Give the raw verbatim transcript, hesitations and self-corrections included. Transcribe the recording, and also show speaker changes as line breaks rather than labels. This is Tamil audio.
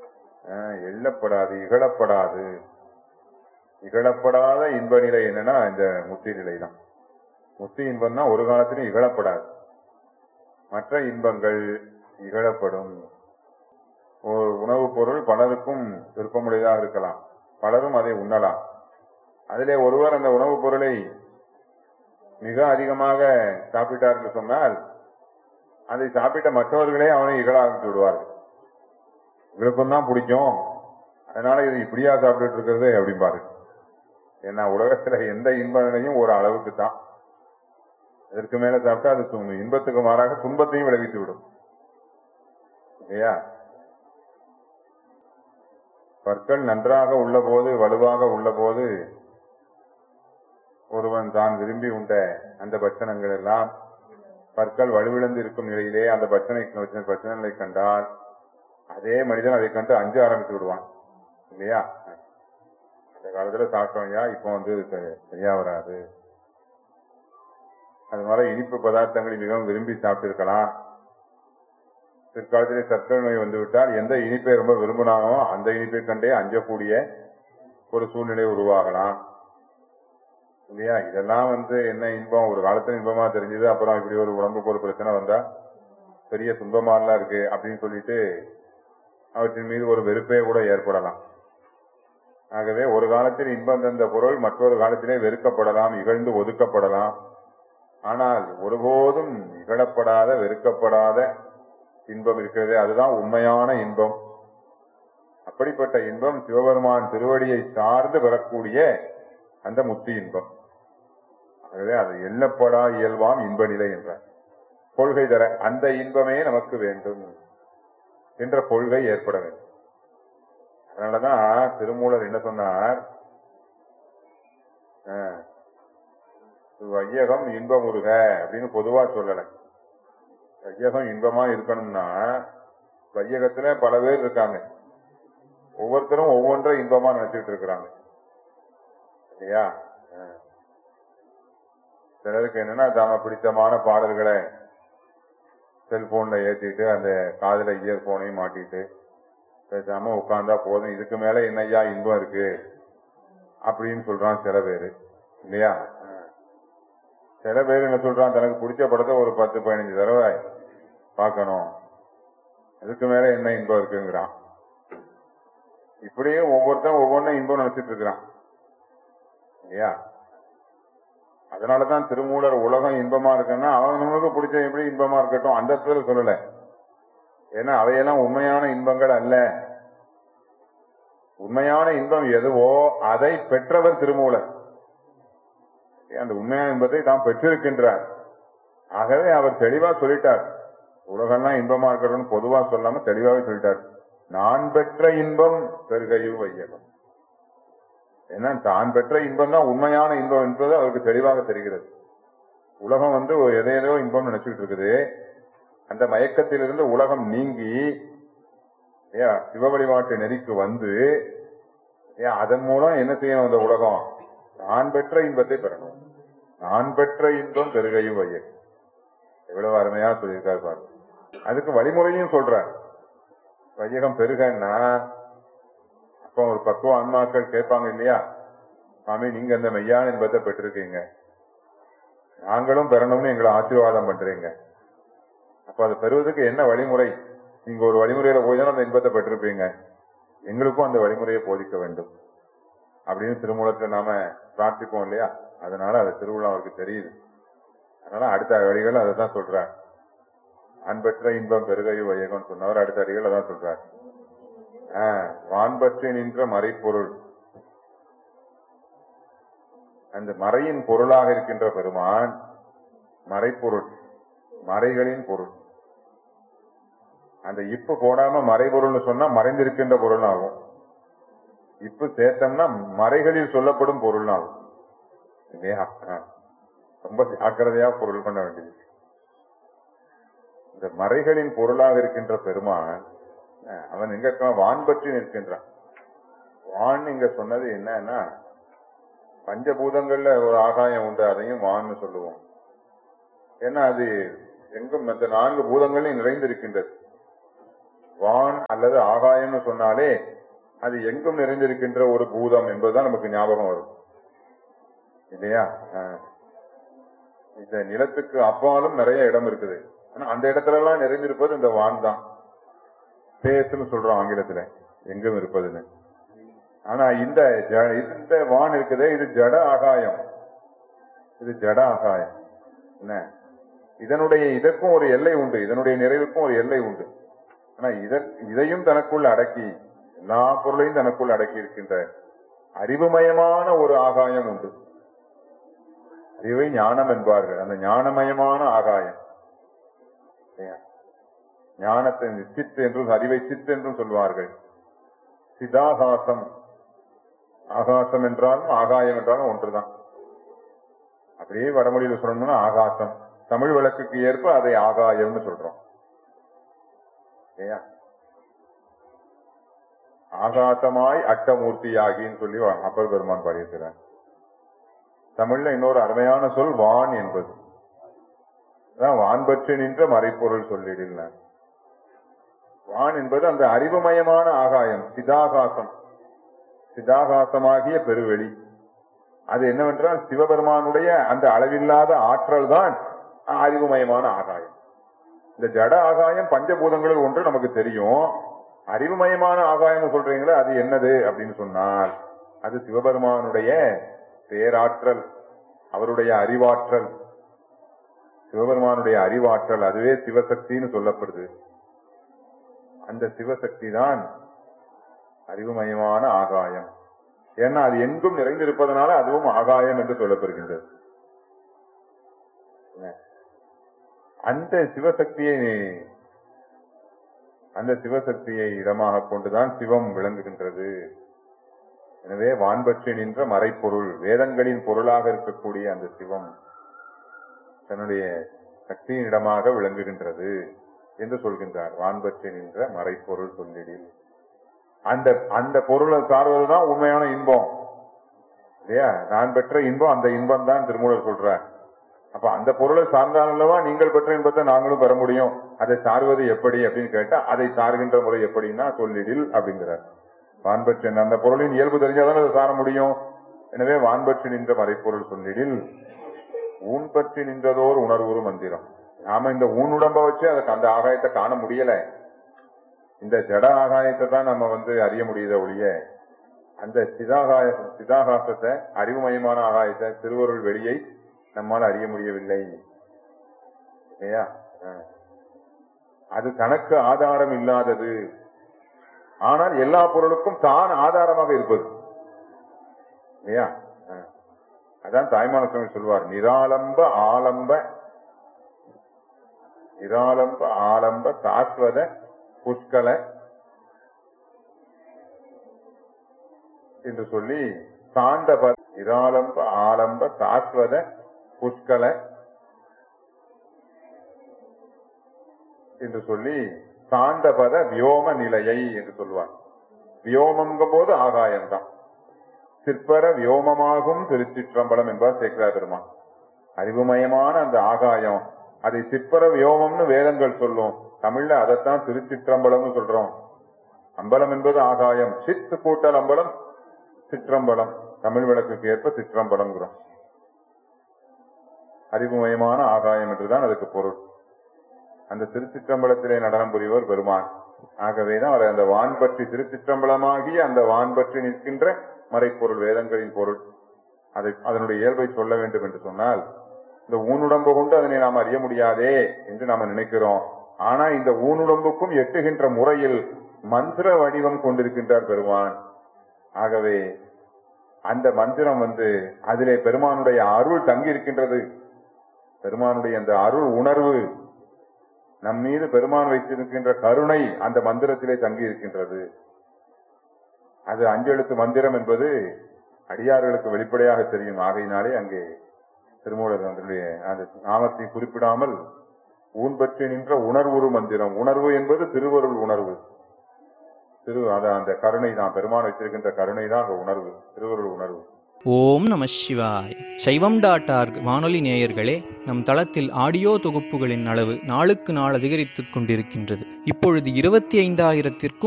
எள்ளப்படாது, இகழப்படாது. இகழப்படாத இன்ப நிலை என்னன்னா இந்த முத்தி நிலை தான். முத்தி இன்பம் தான் ஒரு காலத்திலும் இகழப்படாது. மற்ற இன்பங்கள் இகழப்படும். ஒரு உணவுப் பொருள் பலருக்கும் விருப்பமுடையதாக இருக்கலாம், பலரும் அதை உண்ணலாம். அதிலே ஒருவர் அந்த உணவுப் பொருளை மிக அதிகமாக சாப்பிட்டார் என்று சொன்னால் அதை சாப்பிட்ட மற்றவர்களே அவனை இகழ ஆரம்பித்து விடுவார்கள். இவருக்கும் தான் பிடிக்கும், அதனால இது இப்படியா சாப்பிட்டு இருக்கிறது அப்படிம்பாரு. ஏன்னா உலகத்துல எந்த இன்ப நிலையும் ஒரு அளவுக்கு தான். இதற்கு மேல சாப்பிட்டா அது இன்பத்துக்கு மாறாக துன்பத்தையும் விளைவித்து விடும் இல்லையா? பற்கள் நன்றாக உள்ள போது, வலுவாக உள்ள போது ஒருவன் தான் விரும்பி உண்ட அந்த பட்சணங்கள் எல்லாம் பற்கள் வலுவிழந்து இருக்கும் நிலையிலே அந்த பட்சணை பட்சணங்களை கண்டால் அதே மனிதன் அதை கண்டு அஞ்சு ஆரம்பித்து விடுவான் இல்லையா? அந்த காலத்துல சாப்பிட்டோம்யா, இப்போ வந்து சரியா வராது. அது மாதிரி இனிப்பு பதார்த்தங்களை மிகவும் விரும்பி சாப்பிட்டிருக்கலாம். பிற்காலத்திலே சர்க்கரை நோய் வந்துவிட்டால் எந்த இனிப்பை ரொம்ப விரும்பினாலும் அந்த இனிப்பை கண்டே அஞ்சக்கூடிய ஒரு சூழ்நிலை உருவாகலாம் இல்லையா? இதெல்லாம் வந்து என்ன இன்பம், ஒரு காலத்துல இன்பமா தெரிஞ்சது, அப்புறம் இப்படி ஒரு உடம்புக்கு ஒரு பிரச்சனை வந்தா பெரிய துன்பமாலாம் இருக்கு அப்படின்னு சொல்லிட்டு அவற்றின் மீது ஒரு வெறுப்பே கூட ஏற்படலாம். ஆகவே ஒரு காலத்தில் இன்பம் தந்த பொருள் மற்றொரு காலத்திலே வெறுக்கப்படலாம், இகழ்ந்து ஒதுக்கப்படலாம். ஆனால் ஒருபோதும் இகழப்படாத, வெறுக்கப்படாத இன்பம் இருக்கிறது, அதுதான் உண்மையான இன்பம். அப்படிப்பட்ட இன்பம் சிவபெருமான் திருவடியை சார்ந்து பெறக்கூடிய அந்த முத்தி இன்பம். ஆகவே அது எண்ணப்படா இயல்பாம் இன்ப நிலை என்றார். கொள்கை தர அந்த இன்பமே நமக்கு வேண்டும் என்ற கொள்கை ஏற்பட வேண்டும். அதனாலதான் திருமூலர் என்ன சொன்னார், வையகம் இன்பம் உருக அப்படின்னு பொதுவா சொல்லல. வையகம் இன்பமா இருக்கணும்னா வையகத்துல பல பேர் இருக்காங்க, ஒவ்வொருத்தரும் ஒவ்வொன்றை இன்பமா நினைச்சிட்டு இருக்கிறாங்க இல்லையா? சிலருக்கு என்னன்னா தாம பிடித்தமான பாடல்களை செல்போன்ல ஏத்திட்டு அந்த காதுல இயர்போனையும் மாட்டிட்டு பேசாம உட்கார்ந்தா போதும், இதுக்கு மேல என்னையா இன்பம் இருக்கு அப்படின்னு சொல்றான் சில பேரு இல்லையா? சில பேர் என்ன சொல்றான், தனக்கு பிடிச்ச படத்தை ஒரு பத்து பதினஞ்சு தடவை பார்க்கணும், அதுக்கு மேல என்ன இன்பம் இருக்குங்கிறான். இப்படியே ஒவ்வொருத்தரும் ஒவ்வொன்றும் இன்பம் நினைச்சிட்டு இருக்கிறான் இல்லையா? அதனாலதான் திருமூலர் உலகம் இன்பமா இருக்குன்னா அவங்களுக்கு பிடிச்ச எப்படி இன்பமா இருக்கட்டும் அந்த இடத்துல சொல்லல. ஏன்னா அவையெல்லாம் உண்மையான இன்பங்கள் அல்ல. உண்மையான இன்பம் எதுவோ அதை பெற்றவர் திருமூலர். அந்த உண்மையான இன்பத்தை தான் பெற்றிருக்கின்றார். ஆகவே அவர் தெளிவா சொல்லிட்டார், உலகம்லாம் இன்பமா இருக்கணும்னு பொதுவா சொல்லாம தெளிவாவே சொல்லிட்டார். நான் பெற்ற இன்பம் பெருகையும் வையகம். ஏன்னா தான் பெற்ற இன்பம் தான் உண்மையான இன்பம் என்பது அவருக்கு தெளிவாக தெரிகிறது. உலகம் வந்து எதையோ இன்பம் நினைச்சுட்டு இருக்குது. அந்த மயக்கத்திலிருந்து உலகம் நீங்கி சிவ வழிபாட்டு நெறிக்கு வந்து அதன் மூலம் என்ன செய்யணும், அந்த உலகம் நான் பெற்ற இன்பத்தை பெறணும். நான் பெற்ற இன்பம் பெருகையும் வையகம். எவ்வளவு அருமையா சொல்லியிருக்காரு பாருங்க. அதுக்கு வழிமுறையும் சொல்றார். வையகம் பெருகன்னா அப்ப ஒரு பக்குவ ஆன்மாக்கள் கேட்பாங்க இல்லையா, சாமி நீங்க அந்த மெய்யான இன்பத்தை பெற்றிருக்கீங்க, நாங்களும் பெறணும்னு எங்களை ஆசீர்வாதம் பண்றீங்க, அப்ப அதை பெறுவதற்கு என்ன வழிமுறை? நீங்க ஒரு வழிமுறையில போய் தான் அந்த இன்பத்தை பெற்றிருப்பீங்க, எங்களுக்கும் அந்த வழிமுறையை போதிக்க வேண்டும் அப்படின்னு திருமூலத்துல நாம பிரார்த்திப்போம் இல்லையா? அதனால அது திருவிழா அவருக்கு தெரியுது. அதனால அடுத்த வழிகள் அதை தான் சொல்றார். அன்பற்ற இன்பம் பெருகையும் வையகம் சொன்னவர் அடுத்த வழிகள் அதான் சொல்றார். ஆஹ் வான்பற்றி நின்ற மறைப்பொருள், அந்த மறையின் பொருளாக இருக்கின்ற பெருமான் மறைப்பொருள், மறைகளின் பொருள். அந்த இப்பு போடாம மறைபொருள்னு சொன்னா மறைந்திருக்கின்ற பொருள் ஆகும். இப்பு சேர்த்தோம்னா மறைகளில் சொல்லப்படும் பொருள் ஆகும் இல்லையா? ரொம்ப ஜாக்கிரதையா பொருள் பண்ண வேண்டியது. இந்த மறைகளின் பொருளாக இருக்கின்ற பெருமான் அவன் எங்க இருக்கான்? வான் பற்றி நிற்கின்றான். வான் இங்க சொன்னது என்னன்னா, பஞ்சபூதங்கள்ல ஒரு ஆகாயம் உண்டு, அதையும் வான்னு சொல்லுவோம். ஏன்னா அது எங்கும் மற்ற நான்கு பூதங்களையும் நிறைந்திருக்கின்றது. வான் அல்லது ஆகாயம்னு சொன்னாலே அது எங்கும் நிறைந்திருக்கின்ற ஒரு பூதம் என்பதுதான் நமக்கு ஞாபகம் வரும் இல்லையா? இந்த நிலத்துக்கு அப்பாலும் நிறைய இடம் இருக்குது. ஆனா அந்த இடத்துல எல்லாம் நிறைந்திருப்பது இந்த வான் தான். ஸ்பேஸ்னு சொல்றோம் ஆங்கிலத்துல, எங்கும் இருப்பதுன்னு. ஆனா இந்த இந்த வான் இருக்குதே, இது ஜட ஆகாயம். இது ஜட ஆகாயம். என்ன, இதனுடைய இதற்கும் ஒரு எல்லை உண்டு, இதனுடைய நிறைவுக்கும் ஒரு எல்லை உண்டு. ஆனா இதையும் தனக்குள் அடக்கி, எல்லா பொருளையும் தனக்குள் அடக்கி இருக்கின்ற அறிவுமயமான ஒரு ஆகாயம் உண்டு. அறிவை ஞானம் என்பார்கள். அந்த ஞானமயமான ஆகாயம், ஞானத்தை சித் என்றும் அறிவை சித் என்றும் சொல்வார்கள். சிதாகாசம், ஆகாசம் என்றாலும் ஆகாயம் என்றாலும் ஒன்றுதான். அப்படியே வடமொழியில் சொல்லணும்னா ஆகாசம், தமிழ் வழக்குக்கு ஏற்ப அதை ஆகாயம்னு சொல்றோம். ஆகாசமாய் அட்டமூர்த்தியாகின்னு சொல்லி அப்பர் பெருமான் பாடியிருக்கிறார். தமிழ்ல இன்னொரு அருமையான சொல் வான் என்பது. வான் பற்றி நின்ற மறைப்பொருள் சொல்லிடில். வான் என்பது அந்த அறிவுமயமான ஆகாயம், சிதாகாசம், சிதாகாசமாகிய பெருவெளி. அது என்னவென்றால் சிவபெருமானுடைய அந்த அளவில்லாத ஆற்றல் தான் அறிவுமயமான ஆகாயம். இந்த ஜட ஆகாயம் பஞ்சபூதங்களில் ஒன்று நமக்கு தெரியும். அறிவுமயமான ஆகாயம் சொல்றீங்களே, அது என்னது அப்படின்னு சொன்னால் அது சிவபெருமானுடைய பேராற்றல், அவருடைய அறிவாற்றல். சிவபெருமானுடைய அறிவாற்றல், அதுவே சிவசக்தின்னு சொல்லப்படுது. அந்த சிவசக்தி தான் அறிவுமயமான ஆகாயம். ஏன்னா அது எங்கும் நிறைந்திருப்பதனால அதுவும் ஆகாயம் என்று சொல்லப்படுகின்றது. அந்த சிவசக்தியை அந்த சிவசக்தியை இடமாக கொண்டுதான் சிவம் விளங்குகின்றது. எனவே வான்பற்றி நின்ற மறைப்பொருள், வேதங்களின் பொருளாக இருக்கக்கூடிய அந்த சிவம் தன்னுடைய சக்தியின் இடமாக விளங்குகின்றது என்று சொல்கின்றார். வான்பற்றி நின்ற மறைப்பொருள் சொல்லிடில். அந்த அந்த பொருளை சார்வதுதான் உண்மையான இன்பம் இல்லையா? நான் பெற்ற இன்பம் அந்த இன்பம் தான் திருமூலர் சொல்றார். அப்ப அந்த பொருளை சார்ந்தால் அல்லவா நீங்கள் பெற்ற இன்பத்தை நாங்களும் பெற முடியும். அதை சார்வது எப்படி அப்படின்னு கேட்டா, அதை சார்கின்ற முறை எப்படின்னா சொல்லிடில் அப்படிங்கிறார். வான்பற்றி அந்த பொருளின் இயல்பு தெரிஞ்சாதான் அதை சார முடியும். எனவே வான்பற்றி நின்ற மறைப்பொருள் சொல்லிடில் ஊன் பற்றி நின்றதோர் உணர்வுறு மந்திரம். நாம இந்த ஊனுடம்ப வச்சு அதுக்கு அந்த ஆகாயத்தை காண முடியல. இந்த ஜட ஆகாயத்தை தான் நம்ம வந்து அறிய முடியுத ஒழிய அந்த சிதாகாய சிதாகாசத்தை, அறிவுமயமான ஆகாயத்தை, திருவருள் வெளியை நம்மால் அறிய முடியவில்லை இல்லையா? அது தனக்கு ஆதாரம் இல்லாதது, ஆனால் எல்லா பொருளுக்கும் தான் ஆதாரமாக இருப்பது இல்லையா? அதான் தாய்மான சுவாமி சொல்வார், நிராலம்ப ஆலம்ப நிராலம்ப ஆலம்ப சாஸ்வத புஷ்கல என்று சொல்லி சாந்தப நிராலம்ப ஆலம்ப சாஸ்வத புஷ்கல என்று சொல்லி சாந்தபத வியோம நிலையை என்று சொல்வார். வியோமங்கும் போது ஆகாயம்தான். சிற்பர வியோமமாகும் திருச்சிற்றம்பலம் என்பார் சேக்கிழார் பெருமான். அறிவுமயமான அந்த ஆகாயம், அதை சிற்பர வியோமம்னு வேதங்கள் சொல்லும். தமிழ்ல அதைத்தான் திருச்சிற்றம்பலம்னு சொல்றோம். அம்பலம் என்பது ஆகாயம், சித்து கூட்டல் அம்பலம் சிற்றம்பலம். தமிழ் விளக்குக்கு ஏற்ப சிற்றம்பலம். அறிவுமயமான ஆகாயம் என்றுதான் அதுக்கு பொருள். அந்த திருச்சிற்றம்பலத்திலே நடனம் புரிவர் பெருமான். ஆகவேதான் அவர் அந்த வான் பற்றி திருச்சிற்றம்பலமாகி அந்த வான் பற்றி நிற்கின்ற மறைப்பொருள், வேதங்களின் பொருள். அதை அதனுடைய இயல்பை சொல்ல வேண்டும் என்று சொன்னால், இந்த ஊனுடம்பு கொண்டு அதனை நாம் அறிய முடியாதே என்று நாம் நினைக்கிறோம். ஆனா இந்த ஊனுடம்புக்கும் எட்டுகின்ற முறையில் மந்திர வடிவம் கொண்டிருக்கின்றார் பெருமான். ஆகவே அந்த மந்திரம் வந்து அதிலே பெருமானுடைய அருள் தங்கி இருக்கின்றது. பெருமானுடைய அந்த அருள் உணர்வு, நம் மீது பெருமான் வைத்திருக்கின்ற கருணை அந்த மந்திரத்திலே தங்கி இருக்கின்றது. அது அஞ்செழுத்து மந்திரம் என்பது அடியார்களுக்கு வெளிப்படையாக தெரியும். ஆகையினாலே அங்கே திருமூலர் அதனுடைய அந்த நாமத்தை குறிப்பிடாமல் ஊன் பற்றி நின்ற உணர்வுறு மந்திரம். உணர்வு என்பது திருவருள் உணர்வு. திரு அந்த கருணை தான், பெருமான் வைத்திருக்கின்ற கருணை தான் அந்த உணர்வு, திருவருள் உணர்வு.
ஓம் நம சிவாய். சைவம் டாட் ஆர்க் வானொலி நேயர்களே, நம் தளத்தில் ஆடியோ தொகுப்புகளின் அளவு நாளுக்கு நாள் அதிகரித்துக் கொண்டிருக்கின்றது. இப்பொழுது இருபத்தி ஐந்தாயிரத்திற்கும்